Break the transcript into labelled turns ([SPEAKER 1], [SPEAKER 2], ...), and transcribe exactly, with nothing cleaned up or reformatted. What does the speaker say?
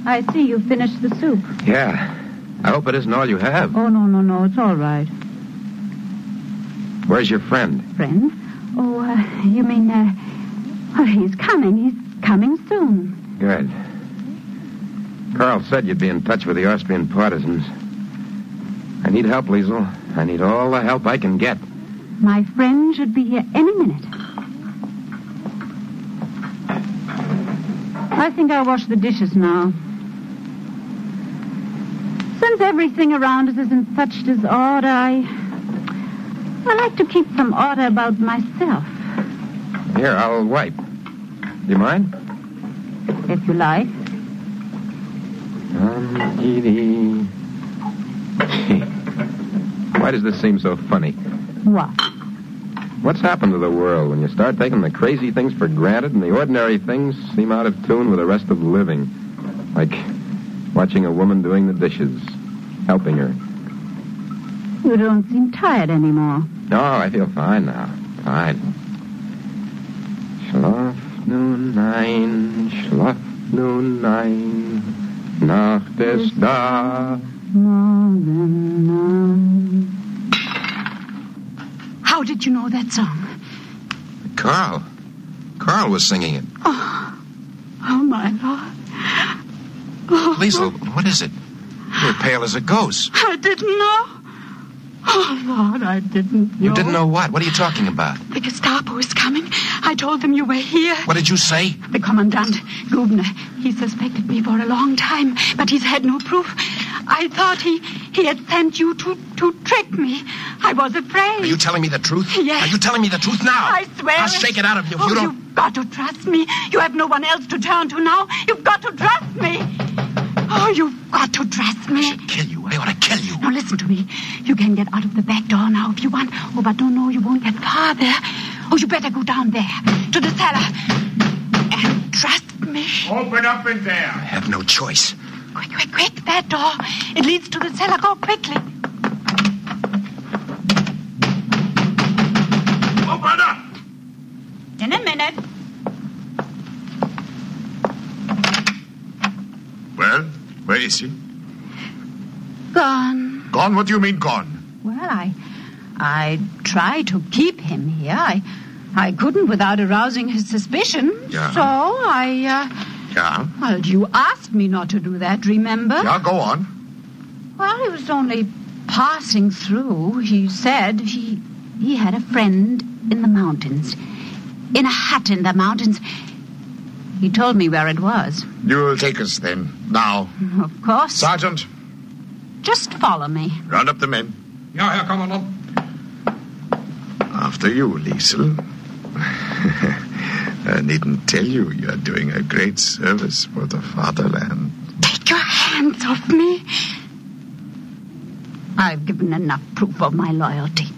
[SPEAKER 1] I see you finished the soup.
[SPEAKER 2] Yeah. I hope it isn't all you have.
[SPEAKER 1] Oh, no, no, no. It's all right.
[SPEAKER 2] Where's your friend?
[SPEAKER 1] Friend? Oh, uh, you mean, uh, well, he's coming. He's coming soon.
[SPEAKER 2] Good. Carl said you'd be in touch with the Austrian partisans. I need help, Liesel. I need all the help I can get.
[SPEAKER 1] My friend should be here any minute. I think I'll wash the dishes now. Since everything around us is in such disorder, I... I like to keep some order about myself.
[SPEAKER 2] Here, I'll wipe. Do you mind?
[SPEAKER 1] If you like.
[SPEAKER 2] Um, Edie. Why does this seem so funny?
[SPEAKER 1] What?
[SPEAKER 2] What's happened to the world when you start taking the crazy things for granted and the ordinary things seem out of tune with the rest of living? Like watching a woman doing the dishes, helping her.
[SPEAKER 1] You don't seem tired anymore.
[SPEAKER 2] No, I feel fine now. Fine. Schlaf nun ein, schlaf nun ein, Nacht ist da.
[SPEAKER 1] How did you know that song?
[SPEAKER 2] Carl. Carl was singing it.
[SPEAKER 1] Oh, oh my Lord. Oh,
[SPEAKER 2] Liesel, what is it? You're pale as a ghost.
[SPEAKER 1] I didn't know. Oh, Lord, I didn't know.
[SPEAKER 2] You didn't know what? What are you talking about?
[SPEAKER 1] The Gestapo is coming. I told them you were here.
[SPEAKER 2] What did you say?
[SPEAKER 1] The Commandant, Gubner, he suspected me for a long time, but he's had no proof. I thought he, he had sent you to, to trick me. I was afraid.
[SPEAKER 2] Are you telling me the truth?
[SPEAKER 1] Yes.
[SPEAKER 2] Are you telling me the truth now?
[SPEAKER 1] I swear.
[SPEAKER 2] I'll shake it out of you if
[SPEAKER 1] oh,
[SPEAKER 2] you don't...
[SPEAKER 1] You've got to trust me. You have no one else to turn to now. You've got to trust me. Oh, you've got to trust me.
[SPEAKER 2] I should kill you. I ought to kill you.
[SPEAKER 1] Now, listen to me. You can get out of the back door now if you want. Oh, but don't know you won't get far there. Oh, you better go down there, to the cellar. And trust me.
[SPEAKER 3] Open up in there.
[SPEAKER 2] I have no choice.
[SPEAKER 1] Quick, quick, quick. That door. It leads to the cellar. Go quickly.
[SPEAKER 3] Open up.
[SPEAKER 1] In a minute.
[SPEAKER 3] Well, where is he?
[SPEAKER 1] Gone.
[SPEAKER 3] Gone? What do you mean gone?
[SPEAKER 1] Well, I... I tried to keep him here. I... I couldn't without arousing his suspicion.
[SPEAKER 3] Yeah.
[SPEAKER 1] So I, uh...
[SPEAKER 3] Yeah?
[SPEAKER 1] Well, you asked me not to do that, remember?
[SPEAKER 3] Yeah, go on.
[SPEAKER 1] Well, he was only passing through. He said he... He had a friend in the mountains. In a hut in the mountains. He told me where it was.
[SPEAKER 3] You'll take us then, now.
[SPEAKER 1] Of course.
[SPEAKER 3] Sergeant.
[SPEAKER 1] Just follow me.
[SPEAKER 3] Round up the men.
[SPEAKER 2] Ja, Herr Kommandant.
[SPEAKER 3] After you, Liesel. I needn't tell you you're doing a great service for the fatherland.
[SPEAKER 1] Take your hands off me. I've given enough proof of my loyalty.